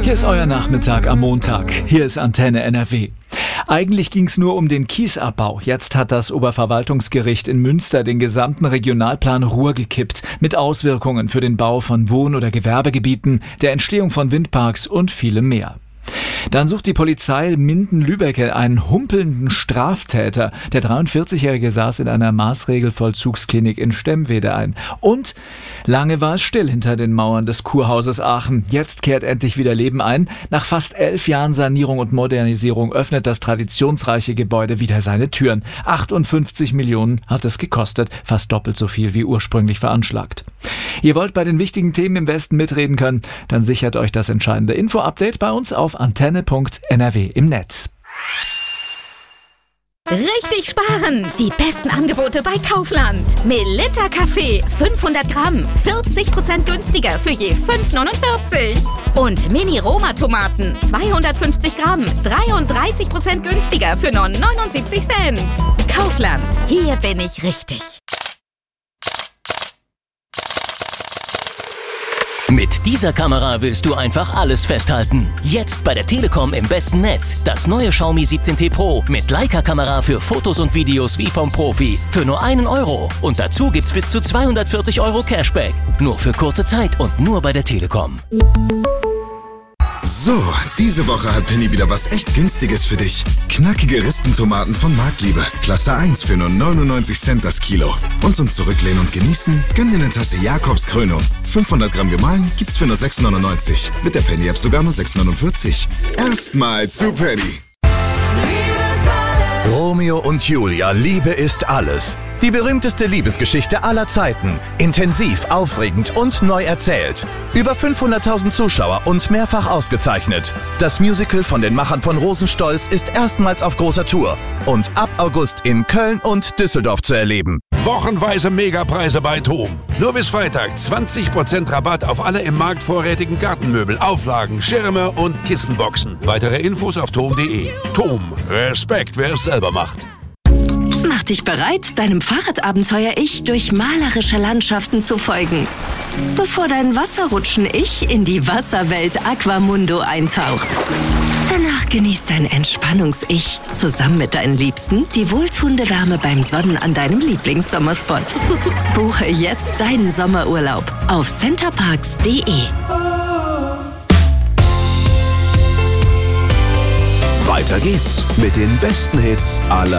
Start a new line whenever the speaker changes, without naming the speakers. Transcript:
Hier ist euer Nachmittag am Montag. Hier ist Antenne NRW. Eigentlich ging es nur um den Kiesabbau. Jetzt hat das Oberverwaltungsgericht in Münster den gesamten Regionalplan Ruhr gekippt, mit Auswirkungen für den Bau von Wohn- oder Gewerbegebieten, der Entstehung von Windparks und vielem mehr. Dann sucht die Polizei Minden-Lübbecke einen humpelnden Straftäter. Der 43-Jährige saß in einer Maßregelvollzugsklinik in Stemwede ein. Und lange war es still hinter den Mauern des Kurhauses Aachen. Jetzt kehrt endlich wieder Leben ein. Nach fast 11 Jahren Sanierung und Modernisierung öffnet das traditionsreiche Gebäude wieder seine Türen. 58 Millionen hat es gekostet, fast doppelt so viel wie ursprünglich veranschlagt. Ihr wollt bei den wichtigen Themen im Westen mitreden können? Dann sichert euch das entscheidende Info-Update bei uns auf antenne.nrw im Netz.
Richtig sparen! Die besten Angebote bei Kaufland. Melitta Kaffee 500 Gramm, 40% günstiger für je 5,49. Und Mini-Roma-Tomaten 250 Gramm, 33% günstiger für nur 79 Cent. Kaufland, hier bin ich richtig.
Mit dieser Kamera willst du einfach alles festhalten. Jetzt bei der Telekom im besten Netz. Das neue Xiaomi 17T Pro mit Leica-Kamera für Fotos und Videos wie vom Profi. Für nur 1 Euro. Und dazu gibt's bis zu 240 Euro Cashback. Nur für kurze Zeit und nur bei der Telekom.
So, diese Woche hat Penny wieder was echt Günstiges für dich. Knackige Ristentomaten von Marktliebe. Klasse 1 für nur 99 Cent das Kilo. Und zum Zurücklehnen und Genießen, gönn dir eine Tasse Jakobs Krönung. 500 Gramm gemahlen gibt's für nur 6,99. Mit der Penny-App sogar nur 6,49. Erstmals zu Penny.
Romeo und Julia, Liebe ist alles. Die berühmteste Liebesgeschichte aller Zeiten. Intensiv, aufregend und neu erzählt. Über 500.000 Zuschauer und mehrfach ausgezeichnet. Das Musical von den Machern von Rosenstolz ist erstmals auf großer Tour und ab August in Köln und Düsseldorf zu erleben.
Wochenweise Megapreise bei TOM. Nur bis Freitag 20% Rabatt auf alle im Markt vorrätigen Gartenmöbel, Auflagen, Schirme und Kissenboxen. Weitere Infos auf tom.de. TOM. Respekt, wer es selber macht.
Mach dich bereit, deinem Fahrradabenteuer-Ich durch malerische Landschaften zu folgen. Bevor dein Wasserrutschen-Ich in die Wasserwelt Aquamundo eintaucht. Danach genießt dein Entspannungs-Ich zusammen mit deinen Liebsten die wohltuende Wärme beim Sonnen an deinem Lieblingssommerspot. Buche jetzt deinen Sommerurlaub auf centerparks.de.
Weiter geht's mit den besten Hits aller